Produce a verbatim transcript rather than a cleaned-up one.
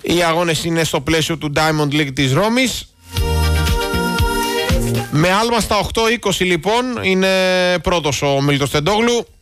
Οι αγώνες είναι στο πλαίσιο του Diamond League της Ρώμης. Με άλμα στα οκτώ είκοσι λοιπόν είναι πρώτος ο Μίλτος Τεντόγλου.